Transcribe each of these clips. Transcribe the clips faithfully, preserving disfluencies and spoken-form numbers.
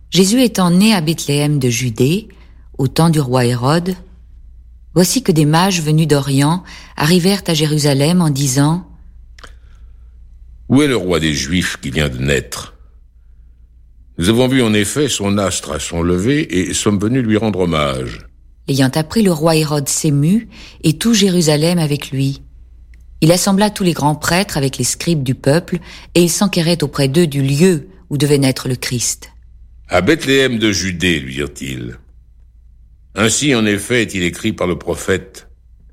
Jésus étant né à Bethléem de Judée, au temps du roi Hérode, voici que des mages venus d'Orient arrivèrent à Jérusalem en disant « Où est le roi des Juifs qui vient de naître ? Nous avons vu en effet son astre à son lever et sommes venus lui rendre hommage. » Ayant appris, le roi Hérode s'émut et tout Jérusalem avec lui. Il assembla tous les grands prêtres avec les scribes du peuple et il s'enquérait auprès d'eux du lieu où devait naître le Christ. « À Bethléem de Judée, lui dirent-ils. Ainsi, en effet, est-il écrit par le prophète.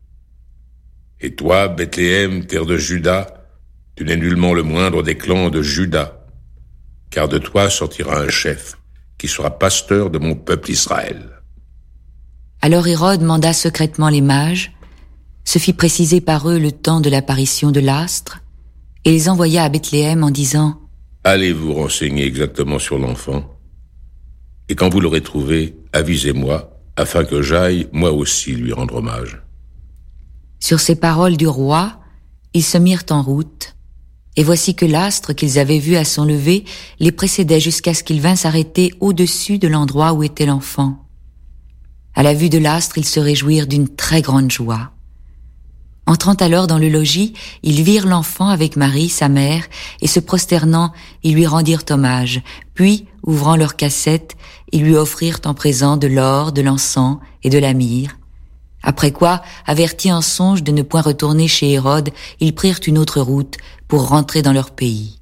Et toi, Bethléem, terre de Juda, tu n'es nullement le moindre des clans de Juda, car de toi sortira un chef qui sera pasteur de mon peuple Israël. » Alors Hérode manda secrètement les mages, se fit préciser par eux le temps de l'apparition de l'astre, et les envoya à Bethléem en disant « Allez vous renseigner exactement sur l'enfant, et quand vous l'aurez trouvé, avisez-moi, afin que j'aille, moi aussi, lui rendre hommage. » Sur ces paroles du roi, ils se mirent en route, et voici que l'astre qu'ils avaient vu à son lever les précédait jusqu'à ce qu'il vînt s'arrêter au-dessus de l'endroit où était l'enfant. À la vue de l'astre, ils se réjouirent d'une très grande joie. Entrant alors dans le logis, ils virent l'enfant avec Marie, sa mère, et se prosternant, ils lui rendirent hommage. Puis, ouvrant leur cassette, ils lui offrirent en présent de l'or, de l'encens et de la myrrhe. Après quoi, avertis en songe de ne point retourner chez Hérode, ils prirent une autre route pour rentrer dans leur pays.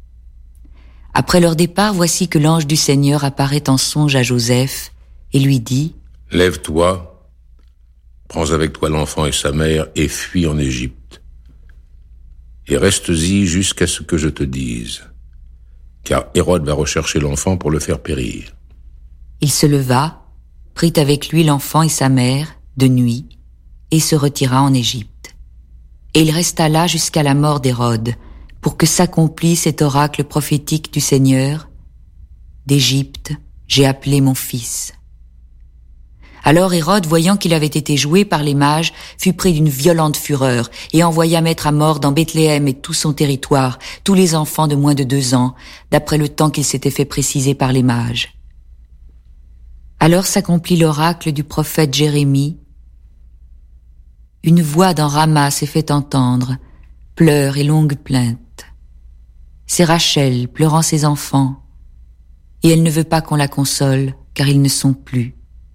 Après leur départ, voici que l'ange du Seigneur apparaît en songe à Joseph et lui dit « Lève-toi, prends avec toi l'enfant et sa mère et fuis en Égypte. Et reste-y jusqu'à ce que je te dise, car Hérode va rechercher l'enfant pour le faire périr. » Il se leva, prit avec lui l'enfant et sa mère, de nuit, et se retira en Égypte. Et il resta là jusqu'à la mort d'Hérode, pour que s'accomplisse cet oracle prophétique du Seigneur. « D'Égypte, j'ai appelé mon fils. » Alors Hérode, voyant qu'il avait été joué par les mages, fut pris d'une violente fureur et envoya mettre à mort dans Bethléem et tout son territoire tous les enfants de moins de deux ans, d'après le temps qu'il s'était fait préciser par les mages. Alors s'accomplit l'oracle du prophète Jérémie. Une voix dans Rama s'est fait entendre, pleurs et longues plaintes. C'est Rachel pleurant ses enfants, et elle ne veut pas qu'on la console, car ils ne sont plus.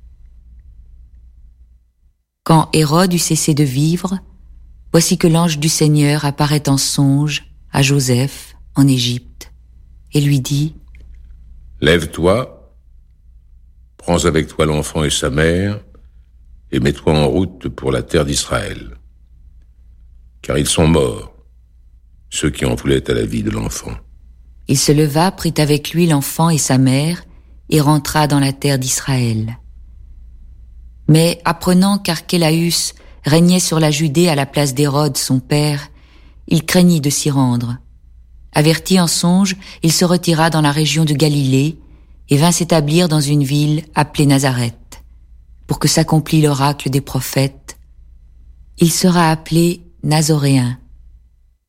Quand Hérode eut cessé de vivre, voici que l'ange du Seigneur apparaît en songe à Joseph en Égypte et lui dit « Lève-toi, prends avec toi l'enfant et sa mère et mets-toi en route pour la terre d'Israël. Car ils sont morts, ceux qui en voulaient à la vie de l'enfant. » Il se leva, prit avec lui l'enfant et sa mère et rentra dans la terre d'Israël. Mais apprenant qu'Archélaüs régnait sur la Judée à la place d'Hérode, son père, il craignit de s'y rendre. Averti en songe, il se retira dans la région de Galilée et vint s'établir dans une ville appelée Nazareth, pour que s'accomplît l'oracle des prophètes. Il sera appelé Nazoréen.